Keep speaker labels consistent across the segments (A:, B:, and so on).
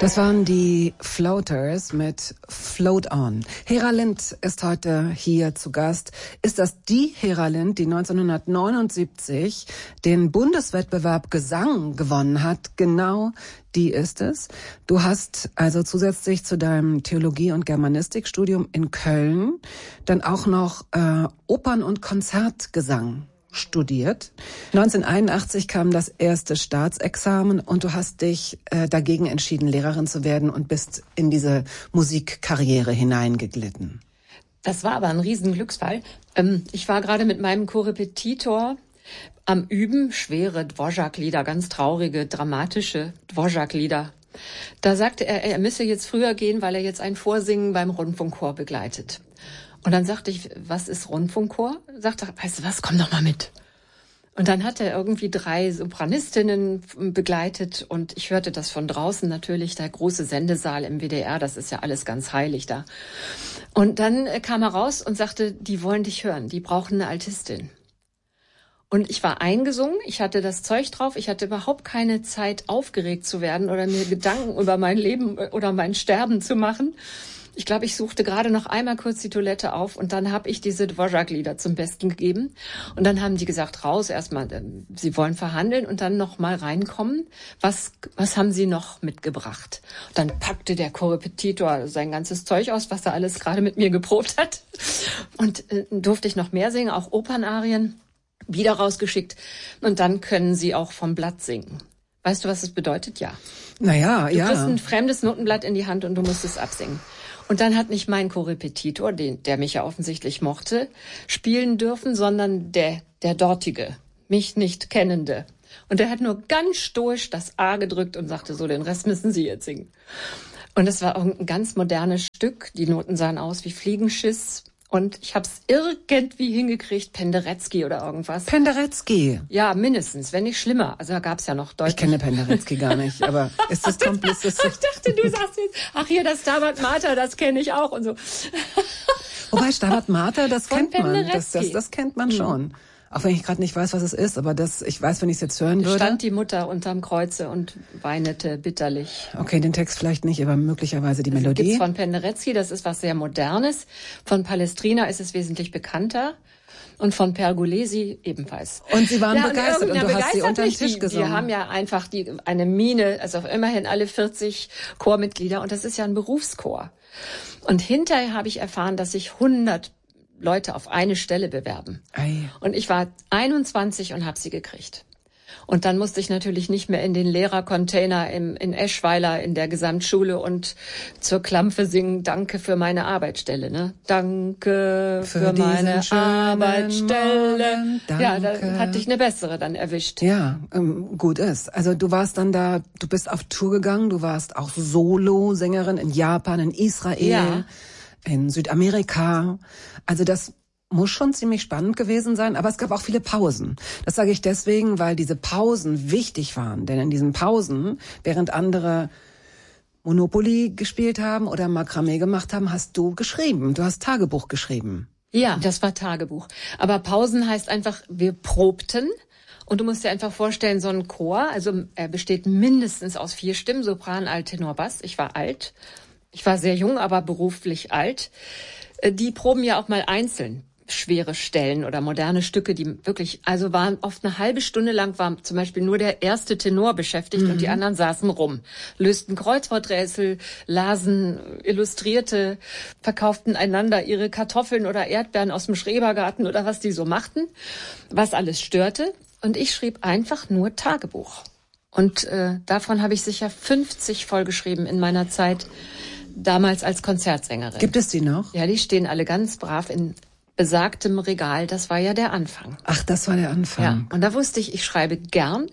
A: Das waren die Floaters mit Float On. Hera Lind ist heute hier zu Gast. Ist das die Hera Lind, die 1979 den Bundeswettbewerb Gesang gewonnen hat? Genau die ist es. Du hast also zusätzlich zu deinem Theologie- und Germanistikstudium in Köln dann auch noch Opern- und Konzertgesang studiert. 1981 kam das erste Staatsexamen und du hast dich dagegen entschieden, Lehrerin zu werden und bist in diese Musikkarriere hineingeglitten.
B: Das war aber ein Riesenglücksfall. Ich war gerade mit meinem Korrepetitor am Üben, schwere Dvořák-Lieder, ganz traurige, dramatische Dvořák-Lieder. Da sagte er müsse jetzt früher gehen, weil er jetzt ein Vorsingen beim Rundfunkchor begleitet. Und dann sagte ich, was ist Rundfunkchor? Sagte er, weißt du was, komm doch mal mit. Und dann hat er irgendwie 3 Sopranistinnen begleitet und ich hörte das von draußen natürlich, der große Sendesaal im WDR, das ist ja alles ganz heilig da. Und dann kam er raus und sagte, die wollen dich hören, die brauchen eine Altistin. Und ich war eingesungen, ich hatte das Zeug drauf, ich hatte überhaupt keine Zeit, aufgeregt zu werden oder mir Gedanken über mein Leben oder mein Sterben zu machen. Ich glaube, ich suchte gerade noch einmal kurz die Toilette auf und dann habe ich diese Dvořák-Lieder zum Besten gegeben. Und dann haben die gesagt, raus, erstmal, sie wollen verhandeln und dann noch mal reinkommen. Was haben sie noch mitgebracht? Und dann packte der Korrepetitor sein ganzes Zeug aus, was er alles gerade mit mir geprobt hat. Und durfte ich noch mehr singen, auch Opernarien, wieder rausgeschickt. Und dann können sie auch vom Blatt singen. Weißt du, was das bedeutet? Ja.
A: Naja,
B: ja. Du kriegst ein fremdes Notenblatt in die Hand und du musst es absingen. Und dann hat nicht mein Korrepetitor, der mich ja offensichtlich mochte, spielen dürfen, sondern der dortige, mich nicht kennende. Und der hat nur ganz stoisch das A gedrückt und sagte so, den Rest müssen Sie jetzt singen. Und es war auch ein ganz modernes Stück. Die Noten sahen aus wie Fliegenschiss. Und ich habe es irgendwie hingekriegt, Penderecki oder irgendwas.
A: Penderecki?
B: Ja, mindestens, wenn nicht schlimmer. Also da gab's ja noch deutlich.
A: Ich kenne Penderecki gar nicht, aber ist das kompliziert?
B: Ich dachte, du sagst jetzt, ach hier, das Stabat Mater, das kenne ich auch und so.
A: Wobei Stabat Mater, das
B: von
A: kennt man. Das kennt man schon. Auch wenn ich gerade nicht weiß, was es ist, aber ich weiß, wenn ich es jetzt hören würde.
B: Stand die Mutter unterm Kreuze und weinete bitterlich.
A: Okay, den Text vielleicht nicht, aber möglicherweise die Melodie.
B: Gibt's von Penderecki, das ist was sehr Modernes. Von Palestrina ist es wesentlich bekannter. Und von Pergolesi ebenfalls.
A: Und sie waren begeistert und du hast sie unter den Tisch gesungen.
B: Die haben ja einfach eine Mine, also immerhin alle 40 Chormitglieder und das ist ja ein Berufschor. Und hinterher habe ich erfahren, dass sich 100 Leute auf eine Stelle bewerben.
A: Ei.
B: Und ich war 21 und habe sie gekriegt. Und dann musste ich natürlich nicht mehr in den Lehrercontainer in Eschweiler in der Gesamtschule und zur Klampfe singen, danke für meine Arbeitsstelle, ne? Danke für meine Arbeitsstelle.
A: Morgen,
B: ja, da hatte ich eine bessere dann erwischt.
A: Ja, gut ist. Also du warst dann da, du bist auf Tour gegangen, du warst auch Solo-Sängerin in Japan, in Israel.
B: Ja.
A: In Südamerika. Also das muss schon ziemlich spannend gewesen sein, aber es gab auch viele Pausen. Das sage ich deswegen, weil diese Pausen wichtig waren. Denn in diesen Pausen, während andere Monopoly gespielt haben oder Makramee gemacht haben, hast du geschrieben. Du hast Tagebuch geschrieben.
B: Ja, das war Tagebuch. Aber Pausen heißt einfach, wir probten. Und du musst dir einfach vorstellen, so ein Chor, also er besteht mindestens aus 4 Stimmen, Sopran, Alt, Tenor, Bass. Ich war alt. Ich war sehr jung, aber beruflich alt. Die proben ja auch mal einzeln schwere Stellen oder moderne Stücke, die wirklich, also waren oft eine halbe Stunde lang, war zum Beispiel nur der erste Tenor beschäftigt und die anderen saßen rum, lösten Kreuzworträtsel, lasen Illustrierte, verkauften einander ihre Kartoffeln oder Erdbeeren aus dem Schrebergarten oder was die so machten, was alles störte. Und ich schrieb einfach nur Tagebuch. Und davon habe ich sicher 50 vollgeschrieben in meiner Zeit, damals als Konzertsängerin.
A: Gibt es die noch?
B: Ja, die stehen alle ganz brav in besagtem Regal. Das war ja der Anfang.
A: Ach, das war der Anfang.
B: Ja, und da wusste ich schreibe gern.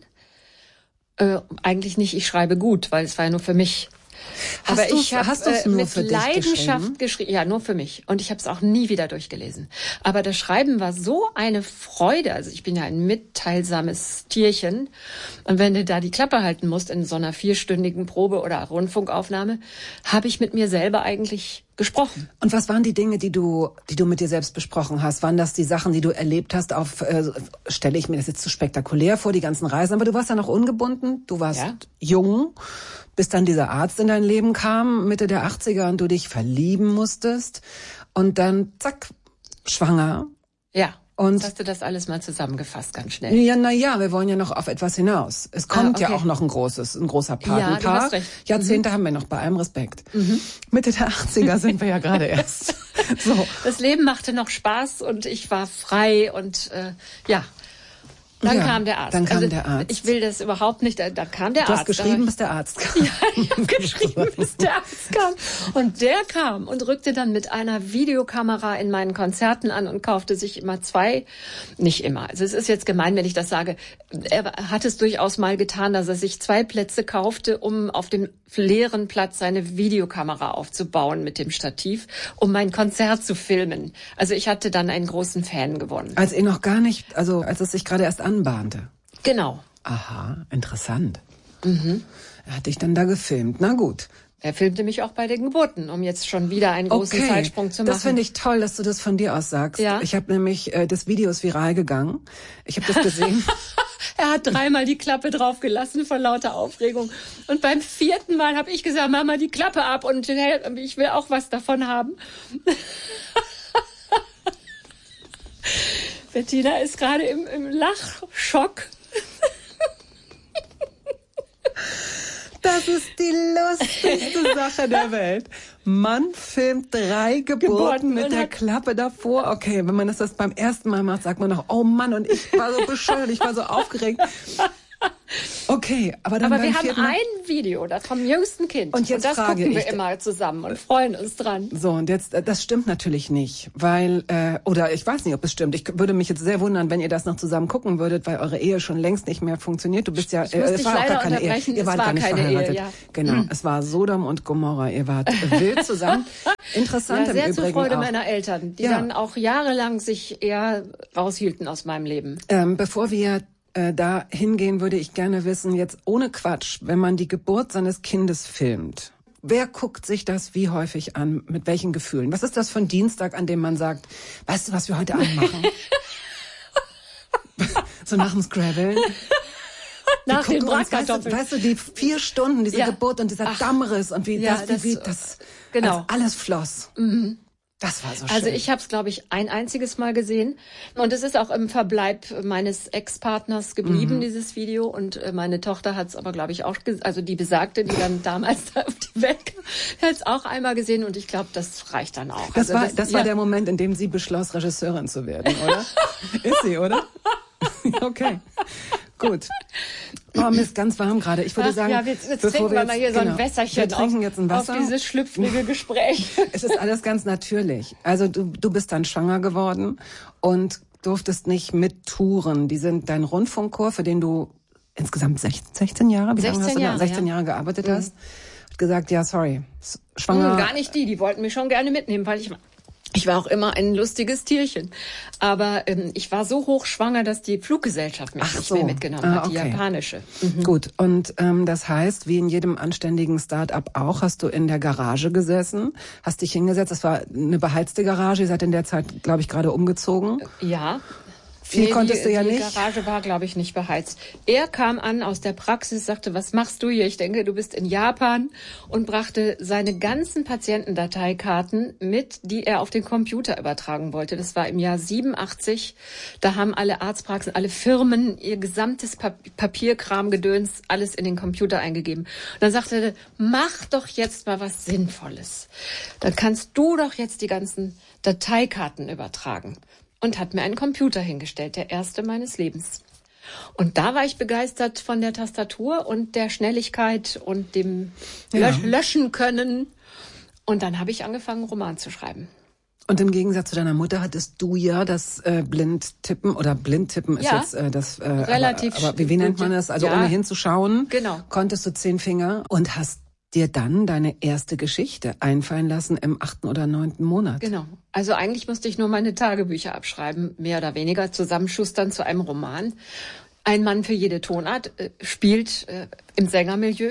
B: Eigentlich nicht, ich schreibe gut, weil es war ja nur für mich. Aber ich habe mit Leidenschaft geschrieben. Ja, nur für mich. Und ich habe es auch nie wieder durchgelesen. Aber das Schreiben war so eine Freude. Also ich bin ja ein mitteilsames Tierchen. Und wenn du da die Klappe halten musst in so einer 4-stündigen Probe oder Rundfunkaufnahme, habe ich mit mir selber eigentlich gesprochen.
A: Und was waren die Dinge, die du mit dir selbst besprochen hast? Waren das die Sachen, die du erlebt hast stelle ich mir das jetzt zu spektakulär vor, die ganzen Reisen, aber du warst ja noch ungebunden, du warst jung, bis dann dieser Arzt in dein Leben kam, Mitte der 80er, und du dich verlieben musstest und dann, zack, schwanger.
B: Ja.
A: Und
B: jetzt hast du das alles mal zusammengefasst, ganz schnell.
A: Ja, wir wollen ja noch auf etwas hinaus. Es kommt
B: okay.
A: ja auch noch ein großer Patenpaar.
B: Ja, du hast recht.
A: Jahrzehnte haben wir noch, bei allem Respekt. Mitte der 80er sind wir ja gerade erst. So.
B: Das Leben machte noch Spaß und ich war frei und Dann kam der Arzt.
A: Dann kam der Arzt.
B: Ich will das überhaupt nicht. Dann kam der Arzt.
A: Du hast geschrieben, bis der Arzt kam.
B: Ja, ich habe geschrieben, bis der Arzt kam. Und der kam und rückte dann mit einer Videokamera in meinen Konzerten an und kaufte sich immer 2. Nicht immer. Also es ist jetzt gemein, wenn ich das sage. Er hat es durchaus mal getan, dass er sich 2 Plätze kaufte, um auf dem leeren Platz seine Videokamera aufzubauen mit dem Stativ, um mein Konzert zu filmen. Also ich hatte dann einen großen Fan gewonnen.
A: Als es sich gerade erst anbahnte.
B: Genau.
A: Aha, interessant. Er hat dich dann da gefilmt. Na gut.
B: Er filmte mich auch bei den Geburten, um jetzt schon wieder einen großen Zeitsprung zu machen.
A: Das finde ich toll, dass du das von dir aus sagst.
B: Ja.
A: Ich habe nämlich, das Video ist viral gegangen. Ich habe das gesehen.
B: Er hat 3-mal die Klappe draufgelassen vor lauter Aufregung. Und beim 4. Mal habe ich gesagt, mach mal die Klappe ab und ich will auch was davon haben. Bettina ist gerade im Lachschock.
A: Das ist die lustigste Sache der Welt. Man filmt 3 Geburten mit der Klappe davor. Okay, wenn man das beim ersten Mal macht, sagt man noch, oh Mann, und ich war so bescheuert, ich war so aufgeregt. Okay, aber dann
B: wir haben ein Video vom jüngsten Kind.
A: Und jetzt
B: das
A: frage
B: gucken wir immer zusammen und freuen uns dran.
A: So, und jetzt, das stimmt natürlich nicht, weil, oder ich weiß nicht, ob es stimmt. Ich würde mich jetzt sehr wundern, wenn ihr das noch zusammen gucken würdet, weil eure Ehe schon längst nicht mehr funktioniert. Du bist ja,
B: es war auch gar keine Ehe.
A: Ihr wart gar nicht verheiratet.
B: Ehe, ja.
A: Genau, es war Sodom und Gomorra. Ihr wart wild zusammen. Interessant
B: ja,
A: im
B: sehr
A: Übrigen
B: zur Freude
A: auch.
B: meiner Eltern, die dann auch jahrelang sich eher raushielten aus meinem Leben.
A: Bevor wir da hingehen, würde ich gerne wissen, jetzt ohne Quatsch, wenn man die Geburt seines Kindes filmt, wer guckt sich das wie häufig an, mit welchen Gefühlen? Was ist das für ein Dienstag, an dem man sagt, weißt du, was wir heute Abend machen? So nach dem Scrabble.
B: Nach den Bratkartoffeln.
A: Weißt du, die 4 Stunden, diese Geburt und dieser Dammriss und wie das
B: genau.
A: alles floss. Das war so schön.
B: Also ich habe es, glaube ich, ein einziges Mal gesehen. Und es ist auch im Verbleib meines Ex-Partners geblieben, dieses Video. Und meine Tochter hat es aber, glaube ich, auch, also die Besagte, die dann damals da auf die Welt kam, hat es auch einmal gesehen. Und ich glaube, das reicht dann auch.
A: Das war der Moment, in dem sie beschloss, Regisseurin zu werden, oder? Ist sie, oder? Okay, gut. Oh, mir ist ganz warm gerade. Ich würde sagen,
B: jetzt trinken wir mal hier so ein Wässerchen.
A: Wir trinken jetzt ein Wasser.
B: Auf dieses schlüpfrige Gespräch.
A: Es ist alles ganz natürlich. Also du bist dann schwanger geworden und durftest nicht mittouren. Die sind dein Rundfunkchor, für den du insgesamt 16 Jahre, wie lange hast du da? 16 Jahre gearbeitet hast, hat gesagt, ja, sorry, schwanger.
B: Gar nicht die wollten mich schon gerne mitnehmen, weil ich war auch immer ein lustiges Tierchen. Aber ich war so hochschwanger, dass die Fluggesellschaft mich nicht mehr mitgenommen hat, die japanische.
A: Gut, und das heißt, wie in jedem anständigen Start-up auch, hast du in der Garage gesessen, hast dich hingesetzt. Das war eine beheizte Garage, ihr seid in der Zeit, glaube ich, gerade umgezogen.
B: Ja.
A: Viel konntest du ja nicht.
B: Die Garage war, glaube ich, nicht beheizt. Er kam an aus der Praxis, sagte, was machst du hier? Ich denke, du bist in Japan, und brachte seine ganzen Patientendateikarten mit, die er auf den Computer übertragen wollte. Das war im Jahr 87. Da haben alle Arztpraxen, alle Firmen ihr gesamtes Papierkramgedöns alles in den Computer eingegeben. Und dann sagte er, mach doch jetzt mal was Sinnvolles. Dann kannst du doch jetzt die ganzen Dateikarten übertragen. Und hat mir einen Computer hingestellt, der erste meines Lebens. Und da war ich begeistert von der Tastatur und der Schnelligkeit und dem Löschen können. Und dann habe ich angefangen, einen Roman zu schreiben.
A: Und im Gegensatz zu deiner Mutter hattest du ja das Blindtippen, oder Blindtippen ist jetzt das
B: relativ.
A: Aber wie nennt man das? Also ohne hinzuschauen, konntest du 10 Finger und hast dir dann deine erste Geschichte einfallen lassen im 8. oder 9. Monat.
B: Genau. Also eigentlich musste ich nur meine Tagebücher abschreiben, mehr oder weniger zusammenschustern zu einem Roman. Ein Mann für jede Tonart spielt im Sängermilieu.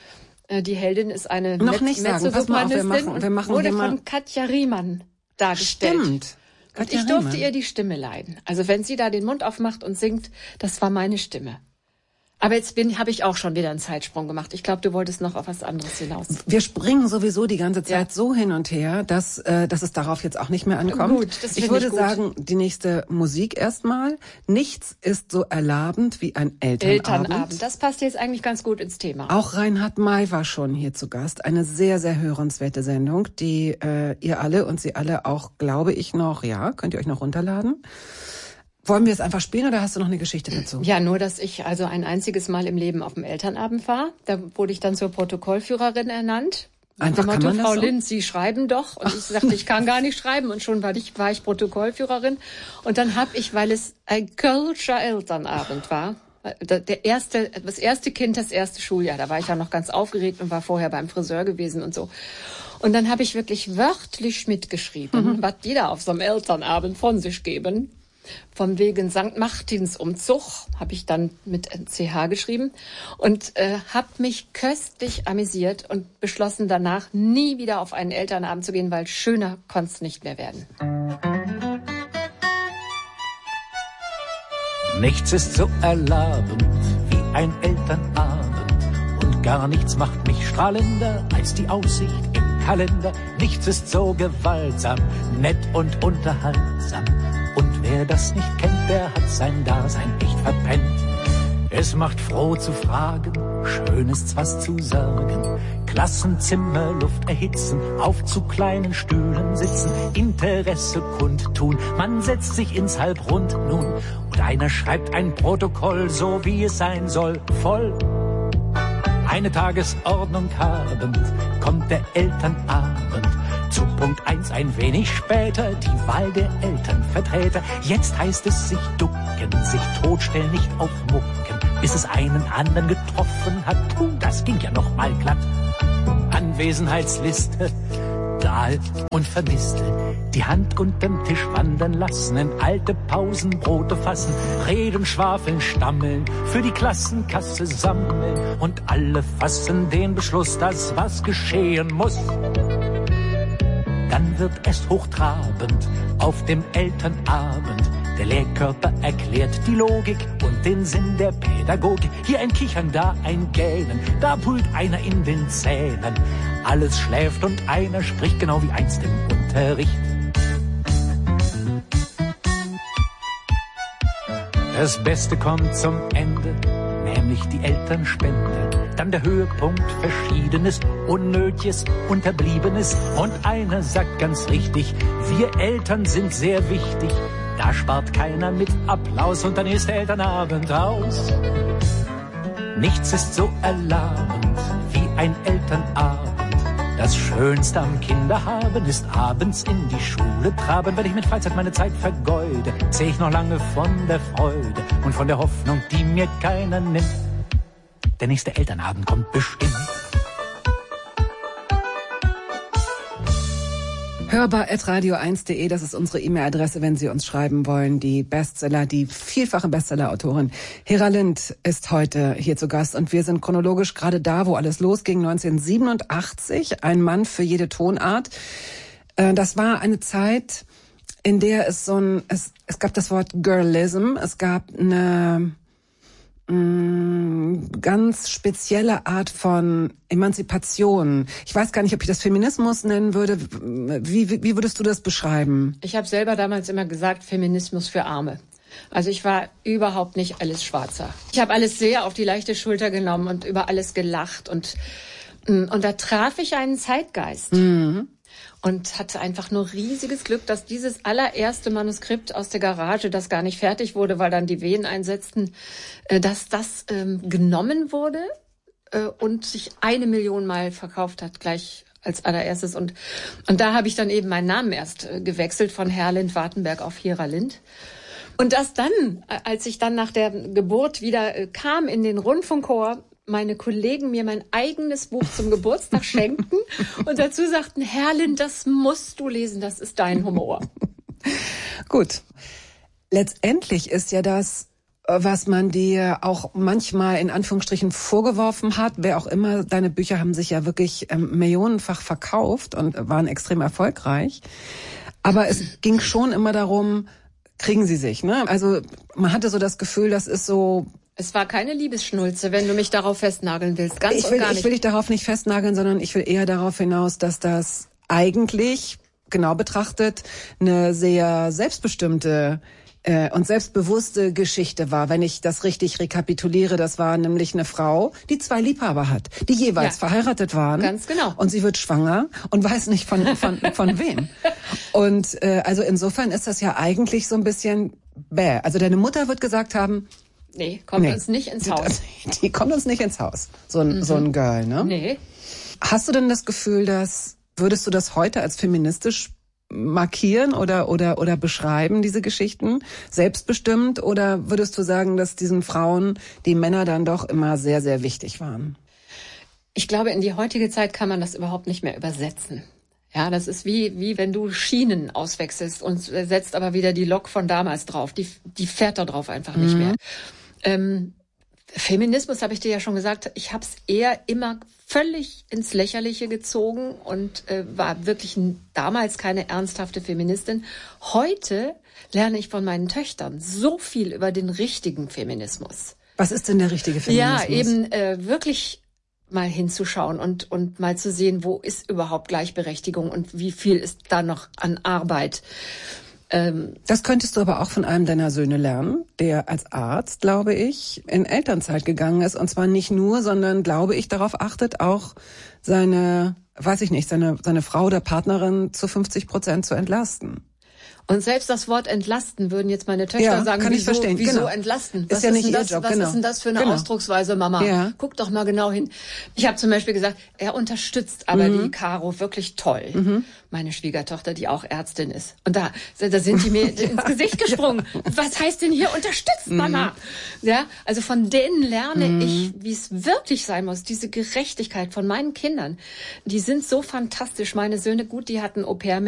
B: Die Heldin ist eine
A: Mezzosopranistin
B: und wurde von Katja Riemann dargestellt.
A: Stimmt.
B: Und ich durfte ihr die Stimme leihen. Also wenn sie da den Mund aufmacht und singt, das war meine Stimme. Aber jetzt habe ich auch schon wieder einen Zeitsprung gemacht. Ich glaube, du wolltest noch auf was anderes hinaus.
A: Wir springen sowieso die ganze Zeit so hin und her, dass es darauf jetzt auch nicht mehr ankommt.
B: Gut, das
A: ich würde sagen, die nächste Musik erstmal. Nichts ist so erlabend wie ein Elternabend.
B: Das passt jetzt eigentlich ganz gut ins Thema.
A: Auch Reinhard May war schon hier zu Gast. Eine sehr, sehr hörenswerte Sendung, die ihr alle und sie alle auch, glaube ich, noch, könnt ihr euch noch runterladen. Wollen wir es einfach spielen oder hast du noch eine Geschichte dazu?
B: Ja, nur, dass ich also ein einziges Mal im Leben auf dem Elternabend war. Da wurde ich dann zur Protokollführerin ernannt.
A: Einfach kann man das
B: Frau
A: so?
B: Lind, Sie schreiben doch. Und ich sagte, ich kann gar nicht schreiben. Und schon war ich Protokollführerin. Und dann habe ich, weil es ein Kölscher Elternabend war, das erste Kind, das erste Schuljahr, da war ich ja noch ganz aufgeregt und war vorher beim Friseur gewesen und so. Und dann habe ich wirklich wörtlich mitgeschrieben, was die da auf so einem Elternabend von sich geben. Von wegen St. Martinsumzug habe ich dann mit CH geschrieben und habe mich köstlich amüsiert und beschlossen, danach nie wieder auf einen Elternabend zu gehen, weil schöner konnte es nicht mehr werden.
C: Nichts ist so erlabend wie ein Elternabend und gar nichts macht mich strahlender als die Aussicht im Kalender. Nichts ist so gewaltsam, nett und unterhaltsam. Und wer das nicht kennt, der hat sein Dasein echt verpennt. Es macht froh zu fragen, schön ist's was zu sagen. Klassenzimmer, Luft erhitzen, auf zu kleinen Stühlen sitzen, Interesse kundtun, man setzt sich ins Halbrund nun. Und einer schreibt ein Protokoll, so wie es sein soll, voll. Eine Tagesordnung habend, kommt der Elternabend. Zu Punkt 1 ein wenig später, die Wahl der Elternvertreter. Jetzt heißt es sich ducken, sich totstellen, nicht aufmucken, bis es einen anderen getroffen hat. Das ging ja noch mal glatt. Anwesenheitsliste, Dahl und Vermisste. Die Hand unterm Tisch wandern lassen, in alte Pausenbrote fassen, reden, schwafeln, stammeln, für die Klassenkasse sammeln. Und alle fassen den Beschluss, dass was geschehen muss. Dann wird es hochtrabend auf dem Elternabend. Der Lehrkörper erklärt die Logik und den Sinn der Pädagogik. Hier ein Kichern, da ein Gähnen, da brüllt einer in den Zähnen. Alles schläft und einer spricht, genau wie einst im Unterricht. Das Beste kommt zum Ende, nämlich die Elternspende. Dann der Höhepunkt, Verschiedenes, Unnötiges, Unterbliebenes. Und einer sagt ganz richtig, wir Eltern sind sehr wichtig. Da spart keiner mit Applaus und dann ist der Elternabend aus. Nichts ist so erlabend wie ein Elternabend. Das Schönste am Kinderhaben ist abends in die Schule traben. Wenn ich mit Freizeit meine Zeit vergeude, zähl ich noch lange von der Freude und von der Hoffnung, die mir keiner nimmt. Der nächste Elternabend kommt bestimmt.
A: hörbar@radio1.de, das ist unsere E-Mail-Adresse, wenn Sie uns schreiben wollen. Die vielfache Bestseller-Autorin Hera Lind ist heute hier zu Gast und wir sind chronologisch gerade da, wo alles losging, 1987, ein Mann für jede Tonart. Das war eine Zeit, in der es gab das Wort Girlism, es gab eine ganz spezielle Art von Emanzipation. Ich weiß gar nicht, ob ich das Feminismus nennen würde. Wie würdest du das beschreiben?
B: Ich habe selber damals immer gesagt, Feminismus für Arme. Also ich war überhaupt nicht alles Schwarzer. Ich habe alles sehr auf die leichte Schulter genommen und über alles gelacht. Und da traf ich einen Zeitgeist. Mhm. Und hatte einfach nur riesiges Glück, dass dieses allererste Manuskript aus der Garage, das gar nicht fertig wurde, weil dann die Wehen einsetzten, dass das genommen wurde und sich 1 Million Mal verkauft hat, gleich als allererstes. Und da habe ich dann eben meinen Namen erst gewechselt von Herlind Wartenberg auf Hera Lind. Und das dann, als ich dann nach der Geburt wieder kam in den Rundfunkchor, meine Kollegen mir mein eigenes Buch zum Geburtstag schenkten und dazu sagten, Herr Lind, das musst du lesen, das ist dein Humor.
A: Gut. Letztendlich ist ja das, was man dir auch manchmal in Anführungsstrichen vorgeworfen hat, wer auch immer, deine Bücher haben sich ja wirklich millionenfach verkauft und waren extrem erfolgreich. Aber es ging schon immer darum, kriegen sie sich, ne? Also man hatte so das Gefühl, das ist so
B: Es war keine Liebesschnulze, wenn du mich darauf festnageln willst. Ganz
A: Ich
B: und gar nicht.
A: will dich darauf nicht festnageln, sondern ich will eher darauf hinaus, dass das eigentlich, genau betrachtet, eine sehr selbstbestimmte und selbstbewusste Geschichte war, wenn ich das richtig rekapituliere. Das war nämlich eine Frau, die 2 Liebhaber hat, die jeweils verheiratet waren.
B: Ganz genau.
A: Und sie wird schwanger und weiß nicht von wem. Und also insofern ist das ja eigentlich so ein bisschen bäh. Also deine Mutter wird gesagt haben,
B: nee, kommt uns nicht ins Haus.
A: Die kommt uns nicht ins Haus. So ein Girl, ne?
B: Nee.
A: Hast du denn das Gefühl, würdest du das heute als feministisch markieren oder beschreiben, diese Geschichten? Selbstbestimmt? Oder würdest du sagen, dass diesen Frauen die Männer dann doch immer sehr, sehr wichtig waren?
B: Ich glaube, in die heutige Zeit kann man das überhaupt nicht mehr übersetzen. Ja, das ist wie wenn du Schienen auswechselst und setzt aber wieder die Lok von damals drauf. Die fährt da drauf einfach nicht mehr. Feminismus, habe ich dir ja schon gesagt, ich habe es eher immer völlig ins Lächerliche gezogen und war wirklich damals keine ernsthafte Feministin. Heute lerne ich von meinen Töchtern so viel über den richtigen Feminismus.
A: Was ist denn der richtige Feminismus?
B: Ja, eben wirklich mal hinzuschauen und mal zu sehen, wo ist überhaupt Gleichberechtigung und wie viel ist da noch an Arbeit.
A: Das könntest du aber auch von einem deiner Söhne lernen, der als Arzt, glaube ich, in Elternzeit gegangen ist. Und zwar nicht nur, sondern, glaube ich, darauf achtet, auch seine Frau oder Partnerin zu 50% zu entlasten.
B: Und selbst das Wort entlasten würden jetzt meine Töchter sagen, wieso entlasten?
A: Was ist ja nicht ihr Job,
B: was ist denn das für eine Ausdrucksweise, Mama?
A: Ja.
B: Guck doch mal genau hin. Ich habe zum Beispiel gesagt, er unterstützt aber die Caro wirklich toll. Meine Schwiegertochter, die auch Ärztin ist. Und da sind die mir ins Gesicht gesprungen. Was heißt denn hier unterstützt, Mama? Ja, also von denen lerne ich, wie es wirklich sein muss. Diese Gerechtigkeit von meinen Kindern, die sind so fantastisch. Meine Söhne, gut, die hatten Au-pair